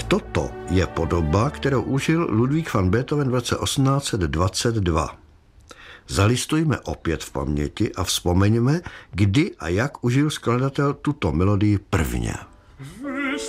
Toto je podoba, kterou užil Ludvík van Beethoven v roce 1822. Zalistujme opět v paměti a vzpomeňme, kdy a jak užil skladatel tuto melodii prvně.